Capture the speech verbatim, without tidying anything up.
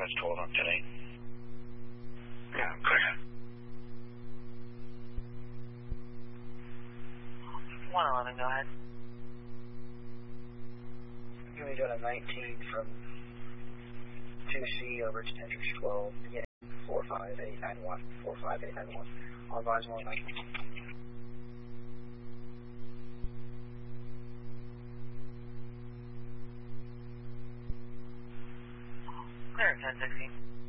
West twelve on ten eight. Yeah, clear. one eleven, go ahead. I'm going to be doing a nineteen from two C over to Hendrix twelve, beginning four five eight nine one, four five eight nine one, on advise one nineteen. Clear, ten sixteen.